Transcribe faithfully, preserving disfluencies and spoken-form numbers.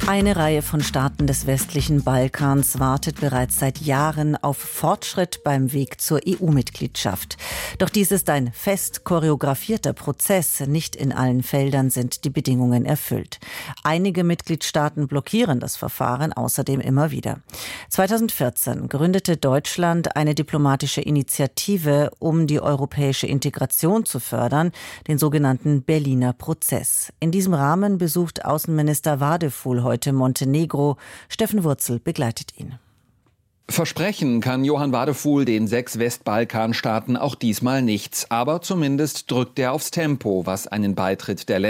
Eine Reihe von Staaten des westlichen Balkans wartet bereits seit Jahren auf Fortschritt beim Weg zur E U-Mitgliedschaft. Doch dies ist ein fest choreografierter Prozess. Nicht in allen Feldern sind die Bedingungen erfüllt. Einige Mitgliedstaaten blockieren das Verfahren außerdem immer wieder. zweitausendvierzehn gründete Deutschland eine diplomatische Initiative, um die europäische Integration zu fördern, den sogenannten Berliner Prozess. In diesem Rahmen besucht Außenminister Wadefuhl heute Heute Montenegro. Steffen Wurzel begleitet ihn. Versprechen kann Johann Wadefuhl den sechs Westbalkanstaaten auch diesmal nichts. Aber zumindest drückt er aufs Tempo, was einen Beitritt der Länder